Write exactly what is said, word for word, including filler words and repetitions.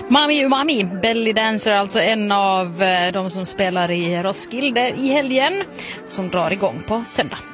Mami Umami, Belly Dancer, alltså en av de som spelar i Roskilde i helgen, som drar igång på söndag.